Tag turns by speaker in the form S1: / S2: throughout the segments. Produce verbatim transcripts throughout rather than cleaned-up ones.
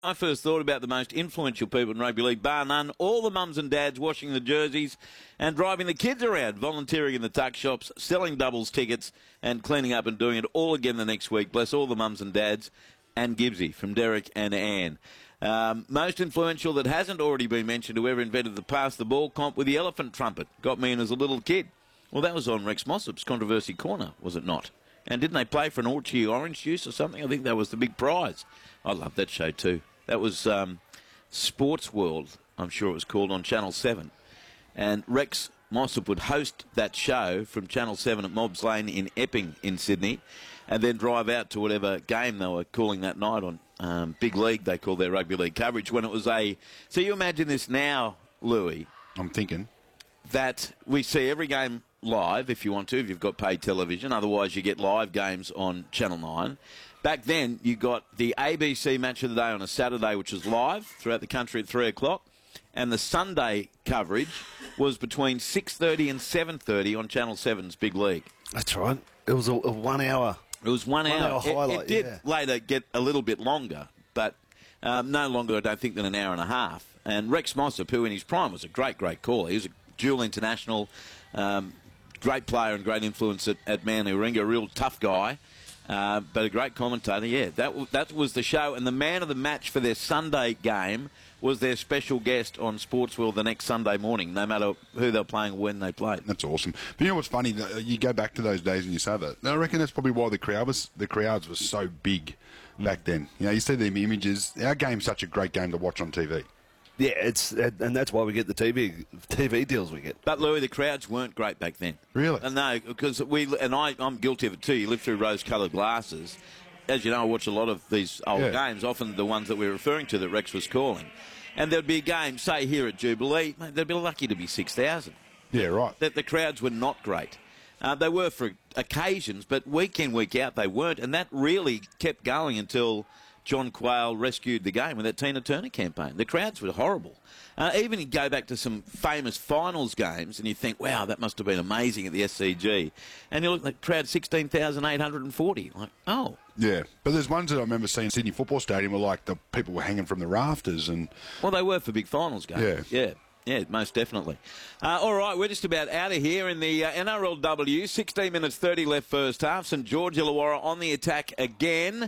S1: I first thought about the most influential people in rugby league, bar none, all the mums and dads washing the jerseys and driving the kids around, volunteering in the tuck shops, selling doubles tickets and cleaning up and doing it all again the next week. Bless all the mums and dads, and Gibbsy from Derek and Anne. Um, most influential that hasn't already been mentioned, whoever invented the pass the ball comp with the elephant trumpet. Got me in as a little kid. Well, that was on Rex Mossop's Controversy Corner, was it not? And didn't they play for an Orchie orange juice or something? I think that was the big prize. I love that show too. That was um, Sports World, I'm sure it was called, on Channel seven. And Rex Mossop would host that show from Channel seven at Mobbs Lane in Epping in Sydney, and then drive out to whatever game they were calling that night on um, Big League, they called their rugby league coverage, when it was a... So you imagine this now, Louis.
S2: I'm thinking.
S1: That we see every game live, if you want to, if you've got paid television. Otherwise, you get live games on Channel nine. Back then, you got the A B C Match of the Day on a Saturday, which was live throughout the country at three o'clock. And the Sunday coverage was between six thirty and seven thirty on Channel seven's Big League.
S3: That's right. It was a, a one hour.
S1: It was one,
S3: one
S1: hour.
S3: hour highlight,
S1: it, it did
S3: yeah.
S1: later get a little bit longer, but um, no longer, I don't think, than an hour and a half. And Rex Mossop, who in his prime was a great, great caller. He was a dual international, um, great player and great influence at, at Manly Warringah, a real tough guy. Uh, but a great commentator, yeah. That, w- that was the show. And the man of the match for their Sunday game was their special guest on Sports World the next Sunday morning, no matter who they were playing or when they played.
S2: That's awesome. But you know what's funny? You go back to those days and you say that. I reckon that's probably why the crowd was, the crowds were so big back then. You know, you see the images. Our game's such a great game to watch on T V.
S3: Yeah, it's and that's why we get the T V T V deals we get.
S1: But Louis, the crowds weren't great back then.
S2: Really?
S1: Uh, no, because we and I, I'm guilty of it too. You live through rose-coloured glasses. As you know, I watch a lot of these old
S2: Yeah.
S1: games, often the ones that we're referring to that Rex was calling. And there'd be a game, say here at Jubilee, mate, they'd be lucky to be six thousand.
S2: Yeah, right.
S1: That the crowds were not great. Uh, they were for occasions, but week in, week out, they weren't. And that really kept going until John Quayle rescued the game with that Tina Turner campaign. The crowds were horrible. Uh, even you go back to some famous finals games and you think, wow, that must have been amazing at the S C G. And you look like crowd sixteen thousand eight hundred forty. Like, oh.
S2: Yeah, but there's ones that I remember seeing Sydney Football Stadium where like the people were hanging from the rafters and...
S1: Well, they were for big finals games.
S2: Yeah.
S1: Yeah. Yeah, most definitely. Uh, all right, we're just about out of here in the uh, N R L W. sixteen minutes thirty left first half. St George Illawarra on the attack again.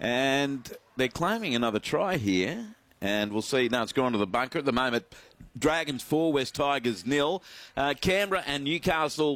S1: And they're claiming another try here. And we'll see. Now it's gone to the bunker at the moment. Dragons four, West Tigers nil. Uh, Canberra and Newcastle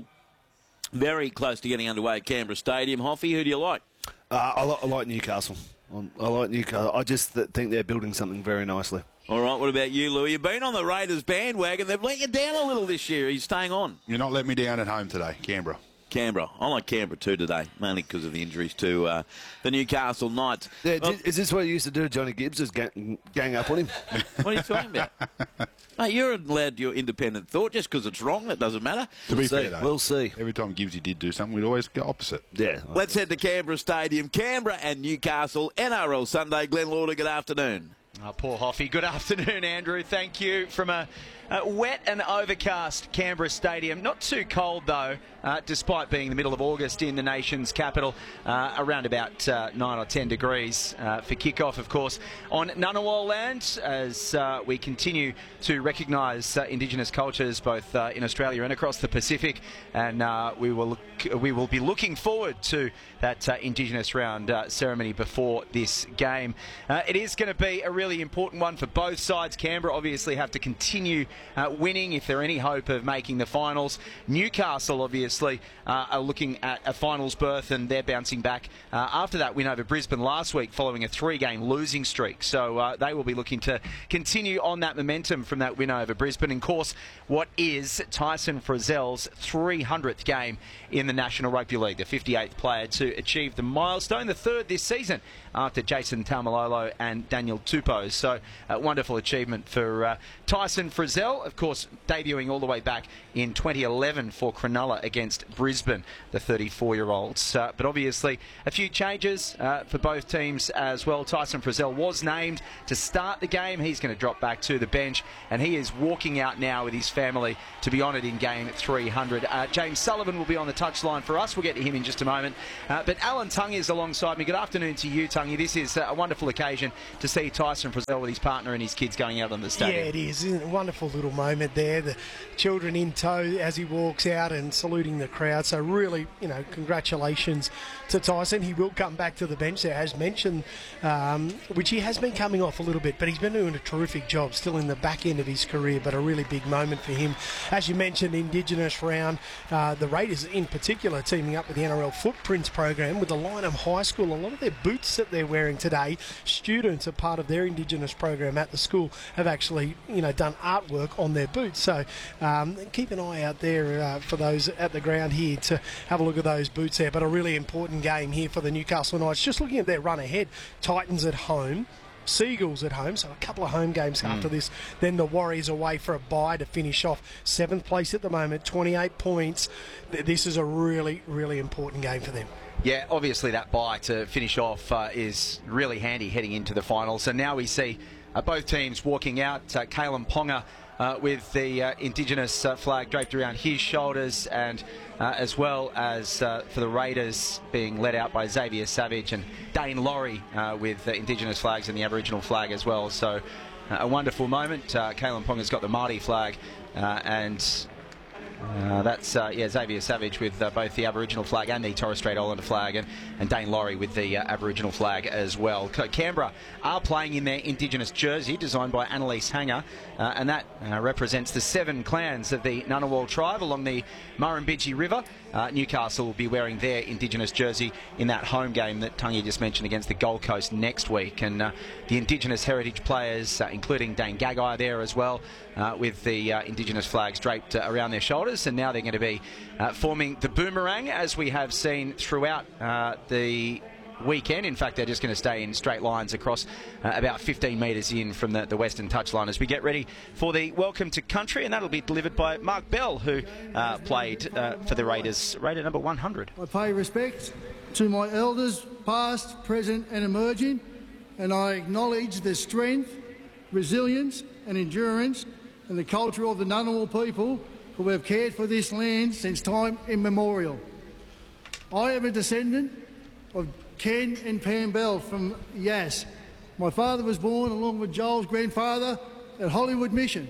S1: very close to getting underway at Canberra Stadium. Hoffy, who do you like?
S3: Uh, I, li- I like Newcastle. I like Newcastle. I just th- think they're building something very nicely.
S1: All right, what about you, Louis? You've been on the Raiders bandwagon. They've let you down a little this year. Are you staying on?
S2: You're not letting me down at home today, Canberra.
S1: Canberra. I like Canberra too today, mainly because of the injuries to uh, the Newcastle Knights.
S3: Yeah,
S1: Well,
S3: is this what you used to do to Johnny Gibbs, is gang, gang up on him?
S1: what are you talking about? Mate, you're allowed your independent thought. Just because it's wrong, that doesn't matter.
S2: To be
S3: We'll see.
S2: fair, though,
S3: We'll see.
S2: every time Gibbsy did do something, we'd always go opposite.
S3: Yeah.
S1: Let's head to Canberra Stadium. Canberra and Newcastle, N R L Sunday. Glenn Lauder, good afternoon.
S4: Oh, poor Hoffy. Good afternoon, Andrew. Thank you. From a, a wet and overcast Canberra Stadium. Not too cold, though, uh, despite being the middle of August in the nation's capital. Uh, around about uh, nine or ten degrees uh, for kick-off, of course, on Ngunnawal land, as uh, we continue to recognise uh, Indigenous cultures both uh, in Australia and across the Pacific. And uh, we will look, we will be looking forward to that uh, Indigenous round uh, ceremony before this game. Uh, it is going to be a really important one for both sides. Canberra obviously have to continue uh, winning if they're any hope of making the finals. Newcastle obviously uh, are looking at a finals berth, and they're bouncing back uh, after that win over Brisbane last week following a three-game losing streak. So uh, they will be looking to continue on that momentum from that win over Brisbane. And of course, what is Tyson Frizell's three hundredth game in the National Rugby League, the fifty-eighth player to achieve the milestone, the third this season after Jason Taumalolo and Daniel Tupou. So a wonderful achievement for uh, Tyson Frizell, of course, debuting all the way back in twenty eleven for Cronulla against Brisbane, the thirty-four-year-olds. Uh, but obviously a few changes uh, for both teams as well. Tyson Frizell was named to start the game. He's going to drop back to the bench, and he is walking out now with his family to be honoured in game three hundred. Uh, James Sullivan will be on the touchline for us. We'll get to him in just a moment. Uh, but Alan Tongue is alongside me. Good afternoon to you, Tongue. This is a wonderful occasion to see Tyson Carson Frizzell with his partner and his kids going out on the stadium.
S5: Yeah, it is. Isn't it? A wonderful little moment there. The children in tow as he walks out and saluting the crowd. So really, you know, congratulations to Tyson. He will come back to the bench there, as mentioned, um, which he has been coming off a little bit, but he's been doing a terrific job still in the back end of his career, but a really big moment for him. As you mentioned, Indigenous round, uh, the Raiders in particular teaming up with the N R L Footprints program with the Lyneham High School. A lot of their boots that they're wearing today, students are part of their Indigenous program at the school have actually, you know, done artwork on their boots. So um, keep an eye out there uh, for those at the ground here to have a look at those boots there. But a really important game here for the Newcastle Knights. Just looking at their run ahead, Titans at home, Seagulls at home, so a couple of home games mm. after this. Then the Warriors away for a bye to finish off. Seventh place at the moment, twenty-eight points. This is a really, really important game for them.
S4: Yeah, obviously that bye to finish off uh, is really handy heading into the finals. So now we see uh, both teams walking out. Uh, Kalyn Ponga uh, with the uh, Indigenous uh, flag draped around his shoulders, and uh, as well as uh, for the Raiders being led out by Xavier Savage and Dane Laurie uh, with the Indigenous flags and the Aboriginal flag as well. So uh, a wonderful moment. Uh, Kalyn Ponga's got the Māori flag uh, and Uh, that's uh, yeah, Xavier Savage with uh, both the Aboriginal flag and the Torres Strait Islander flag, and, and Dane Laurie with the uh, Aboriginal flag as well. C Canberra are playing in their Indigenous jersey designed by Annalise Hanger, uh, and that uh, represents the seven clans of the Ngunnawal tribe along the Murrumbidgee River. Uh, Newcastle will be wearing their Indigenous jersey in that home game that Tungy just mentioned against the Gold Coast next week. And uh, the Indigenous heritage players, uh, including Dane Gagai there as well, uh, with the uh, Indigenous flags draped uh, around their shoulders. And now they're going to be uh, forming the boomerang, as we have seen throughout uh, the weekend. In fact, they're just going to stay in straight lines across uh, about fifteen metres in from the, the western touchline as we get ready for the Welcome to Country, and that'll be delivered by Mark Bell, who uh, played uh, for the Raiders, Raider number one hundred.
S6: I pay respect to my elders, past, present and emerging, and I acknowledge the strength, resilience and endurance and the culture of the Ngunnawal people who have cared for this land since time immemorial. I am a descendant of Ken and Pam Bell from Yass. My father was born, along with Joel's grandfather, at Hollywood Mission.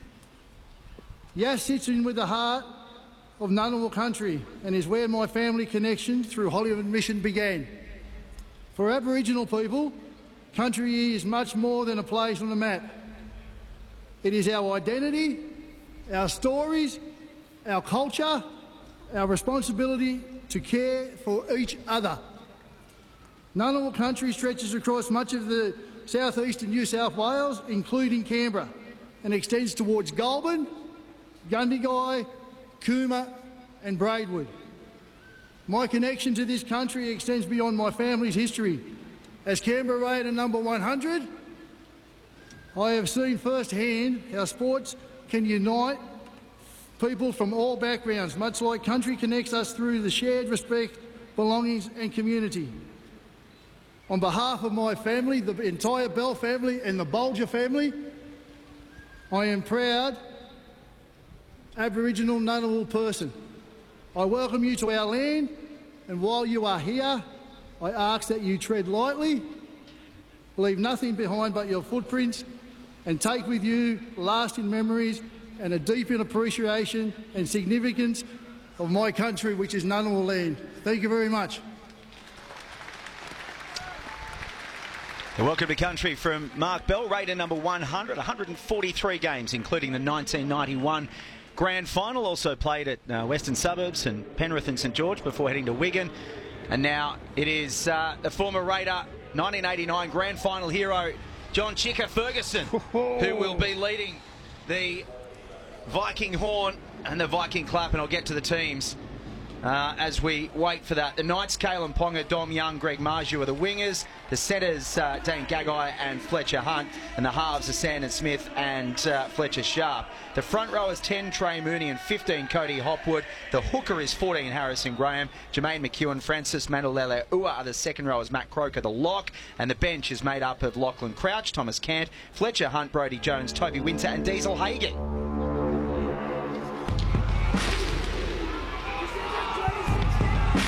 S6: Yass sits in with the heart of Ngunnawal country and is where my family connection through Hollywood Mission began. For Aboriginal people, country is much more than a place on the map. It is our identity, our stories, our culture, our responsibility to care for each other. Ngunnawal country stretches across much of the southeastern New South Wales, including Canberra, and extends towards Goulburn, Gundagai, Cooma and Braidwood. My connection to this country extends beyond my family's history. As Canberra Raider number one hundred, I have seen firsthand how sports can unite people from all backgrounds, much like country connects us through the shared respect, belongings and community. On behalf of my family, the entire Bell family and the Bolger family, I am proud Aboriginal Ngunnawal person. I welcome you to our land, and while you are here, I ask that you tread lightly, leave nothing behind but your footprints, and take with you lasting memories and a deep appreciation and significance of my country, which is Ngunnawal land. Thank you very much.
S4: Welcome to Country from Mark Bell, Raider number one hundred, one hundred forty-three games, including the nineteen ninety-one Grand Final. Also played at uh, Western Suburbs and Penrith and St George before heading to Wigan. And now it is uh, the former Raider nineteen eighty-nine Grand Final hero, John Chicka Ferguson, who will be leading the Viking horn and the Viking clap, and I'll get to the teams Uh, as we wait for that. The Knights, Kalyn Ponga, Dom Young, Greg Marju are the wingers. The centres, uh, Dane Gagai and Fletcher Hunt. And the halves are Sandon Smith and uh, Fletcher Sharp. The front row is ten, Trey Mooney, and fifteen, Cody Hopwood. The hooker is fourteen, Harrison Graham. Jermaine McEwen, Francis Mandalele Ua are the second rowers, Matt Croker, the lock. And the bench is made up of Lachlan Crouch, Thomas Cant, Fletcher Hunt, Brodie Jones, Toby Winter and Diesel Hagen.